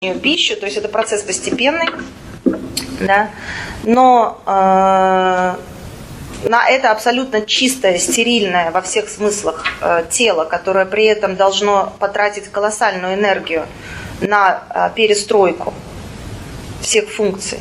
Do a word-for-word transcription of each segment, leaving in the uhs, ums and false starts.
пищу, то есть это процесс постепенный, да, но э, на это абсолютно чистое, стерильное во всех смыслах э, тело, которое при этом должно потратить колоссальную энергию на э, перестройку всех функций,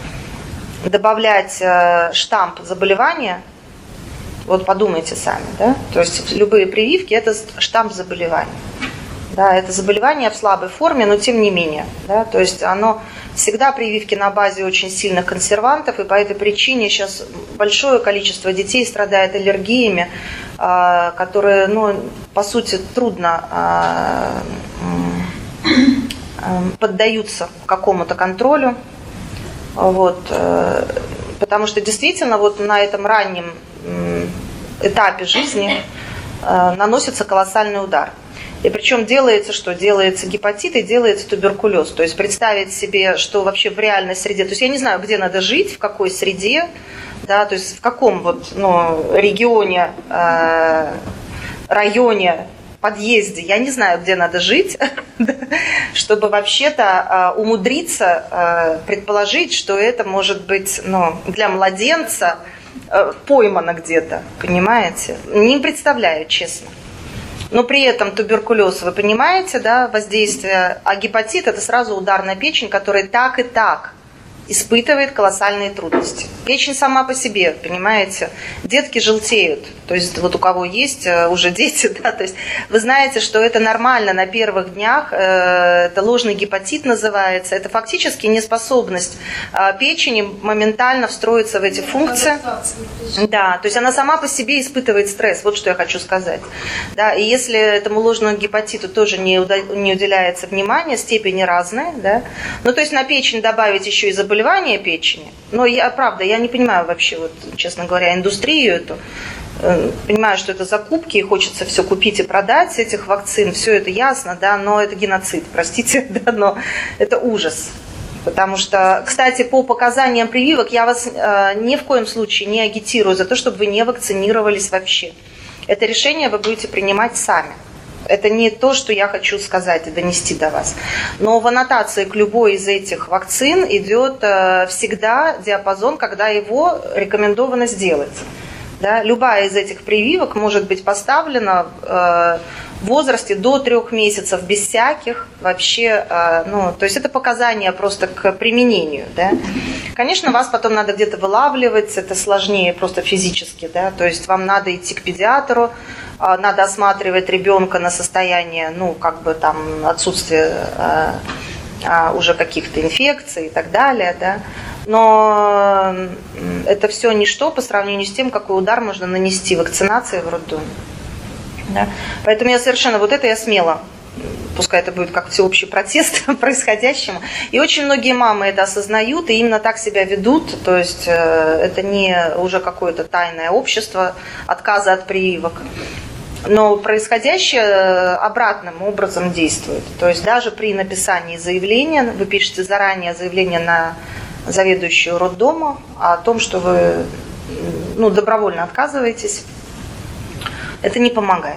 добавлять э, штамп заболевания, вот подумайте сами, да, то есть любые прививки – это штамп заболевания. Да, это заболевание в слабой форме, но тем не менее. Да, то есть оно всегда прививки на базе очень сильных консервантов, и по этой причине сейчас большое количество детей страдает аллергиями, э, которые, ну, по сути, трудно э, э, поддаются какому-то контролю. Вот, э, потому что действительно вот на этом раннем э, этапе жизни э, наносится колоссальный удар. И причем делается что? Делается гепатит и делается туберкулез. То есть представить себе, что вообще в реальной среде, то есть я не знаю, где надо жить, в какой среде, да, то есть в каком вот, ну, регионе, э, районе, подъезде, я не знаю, где надо жить, чтобы вообще-то э, умудриться э, предположить, что это может быть, ну, для младенца э, поймано где-то, понимаете? Не представляю, честно. Но при этом туберкулез, вы понимаете, да, воздействие, а гепатит – это сразу удар на печень, который так и так испытывает колоссальные трудности. Печень сама по себе, понимаете, детки желтеют, то есть вот у кого есть уже дети, да, то есть вы знаете, что это нормально на первых днях, это ложный гепатит называется, это фактически неспособность печени моментально встроиться в эти функции. Да, то есть она сама по себе испытывает стресс, вот что я хочу сказать. Да, и если этому ложному гепатиту тоже не, уда- не уделяется внимания, степени разные, да, ну то есть на печень добавить еще и заболевание печени, но я, правда, я не понимаю вообще, вот, честно говоря, индустрию эту, понимаю, что это закупки, и хочется все купить и продать этих вакцин, все это ясно, да, но это геноцид, простите, да, но это ужас. Потому что, кстати, по показаниям прививок я вас э, ни в коем случае не агитирую за то, чтобы вы не вакцинировались вообще. Это решение вы будете принимать сами. Это не то, что я хочу сказать и донести до вас. Но в аннотации к любой из этих вакцин идет э, всегда диапазон, когда его рекомендовано сделать. Да? Любая из этих прививок может быть поставлена э, в возрасте до трех месяцев без всяких вообще, э, ну, то есть это показания просто к применению. Да? Конечно, вас потом надо где-то вылавливать, это сложнее просто физически, да? То есть вам надо идти к педиатру, э, надо осматривать ребенка на состояние, ну, как бы там отсутствие э, э, уже каких-то инфекций и так далее, да? Но это все ничто по сравнению с тем, какой удар можно нанести вакцинацией в роддоме. Да? Поэтому я совершенно, вот это я смело, пускай это будет как всеобщий протест происходящему. И очень многие мамы это осознают и именно так себя ведут. То есть это не уже какое-то тайное общество отказа от прививок. Но происходящее обратным образом действует. То есть даже при написании заявления, вы пишете заранее заявление на заведующую роддома о том, что вы, ну, добровольно отказываетесь, это не помогает.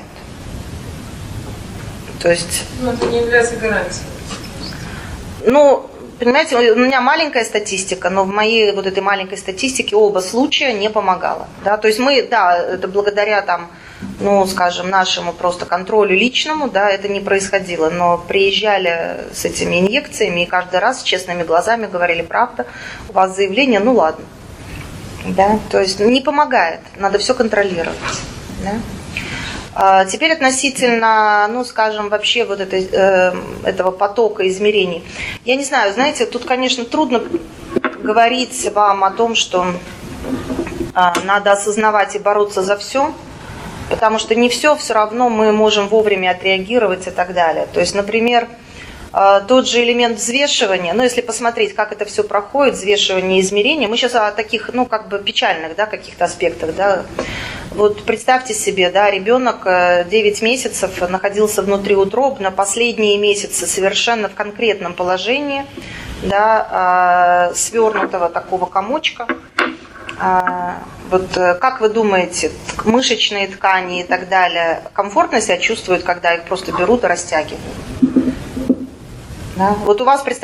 То есть... Но это не является гарантией. Ну, понимаете, у меня маленькая статистика, но в моей вот этой маленькой статистике оба случая не помогало. Да? То есть мы, да, это благодаря там, ну, скажем, нашему просто контролю личному, да, это не происходило, но приезжали с этими инъекциями и каждый раз с честными глазами говорили: правда, у вас заявление, ну ладно, да, то есть не помогает, надо все контролировать, да? А теперь относительно, ну, скажем, вообще вот этой, э, этого потока измерений, я не знаю, знаете, тут, конечно, трудно говорить вам о том, что э, надо осознавать и бороться за все. Потому что не все все равно мы можем вовремя отреагировать и так далее. То есть, например, тот же элемент взвешивания, ну, если посмотреть, как это все проходит, взвешивание и измерение, мы сейчас о таких, ну, как бы печальных, да, каких-то аспектах, да. Вот представьте себе, да, ребенок девять месяцев находился внутриутробно, последние месяцы совершенно в конкретном положении, да, свернутого такого комочка. Вот как вы думаете, мышечные ткани и так далее комфортно себя чувствуют, когда их просто берут и растягивают? Да? Вот у вас, представьте,